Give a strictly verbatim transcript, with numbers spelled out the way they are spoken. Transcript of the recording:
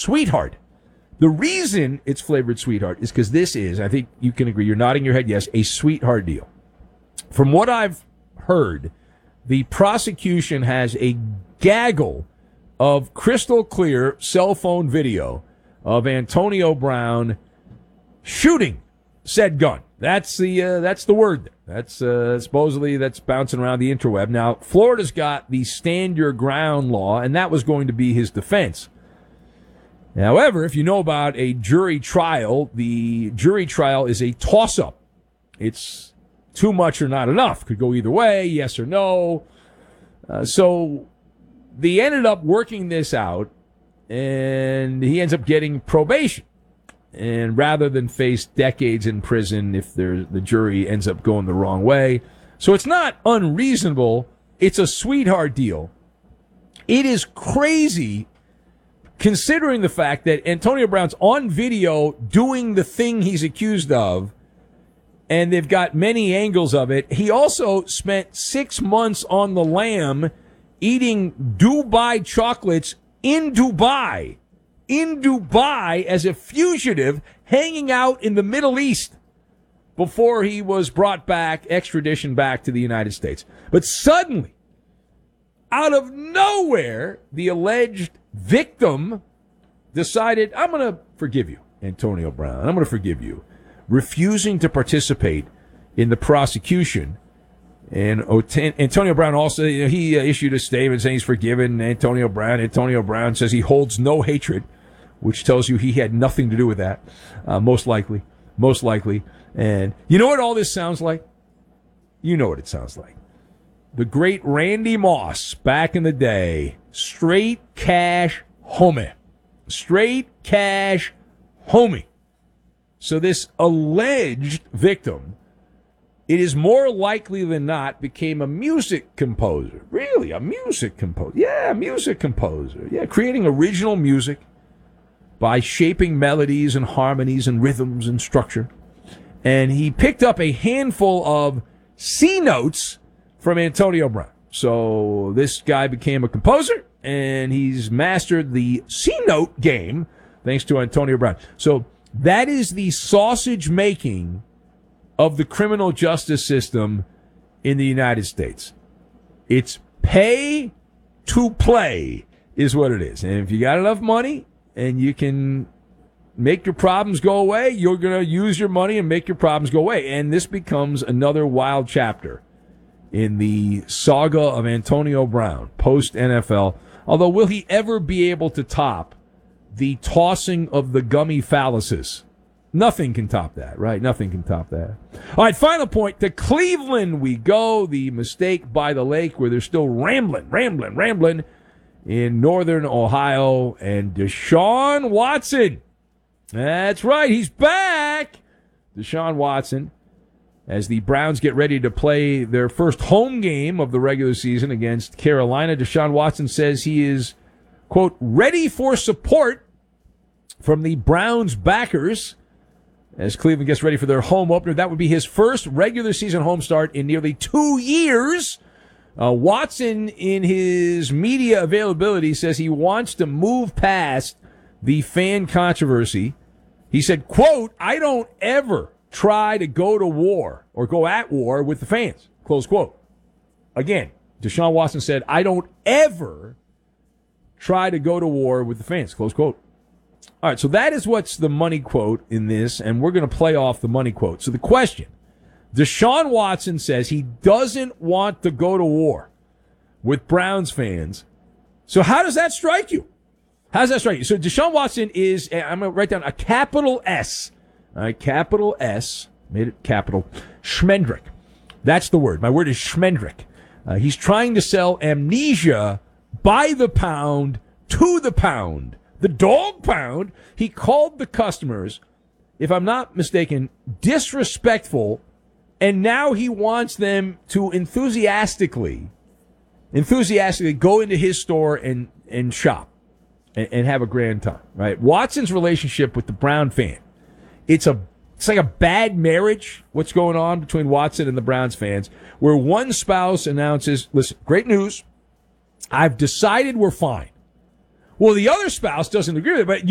Sweetheart. The reason it's flavored Sweetheart is because this is, I think you can agree, you're nodding your head yes, a Sweetheart deal. From what I've heard, the prosecution has a gaggle of crystal clear cell phone video of Antonio Brown shooting said gun. That's the uh, that's the word. That's uh, supposedly that's bouncing around the interweb. Now, Florida's got the stand your ground law, and that was going to be his defense. However, if you know about a jury trial, the jury trial is a toss-up. It's too much or not enough. Could go either way, yes or no. Uh, so they ended up working this out, and he ends up getting probation. And rather than face decades in prison if the jury ends up going the wrong way. So it's not unreasonable. It's a sweetheart deal. It is crazy considering the fact that Antonio Brown's on video doing the thing he's accused of, and they've got many angles of it. He also spent six months on the lam eating Dubai chocolates in Dubai. In Dubai as a fugitive hanging out in the Middle East before he was brought back, extradition back to the United States. But suddenly, out of nowhere, the alleged victim decided, I'm going to forgive you, Antonio Brown. I'm going to forgive you. Refusing to participate in the prosecution. And Antonio Brown also, he issued a statement saying he's forgiven Antonio Brown. Antonio Brown says he holds no hatred, which tells you he had nothing to do with that, uh, most likely, most likely. And you know what all this sounds like? You know what it sounds like. The great Randy Moss back in the day, straight cash homie. Straight cash homie. So this alleged victim, it is more likely than not, became a music composer. Really, a music composer. Yeah, music composer. Yeah, creating original music by shaping melodies and harmonies and rhythms and structure. And he picked up a handful of C notes from Antonio Brown. So this guy became a composer, and he's mastered the C note game thanks to Antonio Brown. So that is the sausage making of the criminal justice system in the United States. It's pay to play is what it is. And if you got enough money and you can make your problems go away, you're going to use your money and make your problems go away. And this becomes another wild chapter in the saga of Antonio Brown, post-N F L. Although, will he ever be able to top the tossing of the gummy phalluses? Nothing can top that, right? Nothing can top that. All right, final point. To Cleveland we go. The mistake by the lake where they're still rambling, rambling, rambling in northern Ohio. And Deshaun Watson. That's right. He's back. Deshaun Watson, as the Browns get ready to play their first home game of the regular season against Carolina. Deshaun Watson says he is, quote, ready for support from the Browns backers as Cleveland gets ready for their home opener. That would be his first regular season home start in nearly two years. Uh, Watson, in his media availability, says he wants to move past the fan controversy. He said, quote, I don't ever try to go to war or go at war with the fans, close quote. Again, Deshaun Watson said, I don't ever try to go to war with the fans, close quote. All right, so that is what's the money quote in this, and we're going to play off the money quote. So the question, Deshaun Watson says he doesn't want to go to war with Browns fans. So how does that strike you? How does that strike you? So Deshaun Watson is, I'm going to write down a capital S. All right, capital S, made it capital, Schmendrick. That's the word. My word is Schmendrick. Uh, he's trying to sell amnesia by the pound to the pound. The dog pound. He called the customers, if I'm not mistaken, disrespectful, and now he wants them to enthusiastically, enthusiastically go into his store and, and shop and, and have a grand time, right? Watson's relationship with the Brown fan, it's a It's like a bad marriage, what's going on between Watson and the Browns fans, where one spouse announces, listen, great news, I've decided we're fine. Well, the other spouse doesn't agree with it, but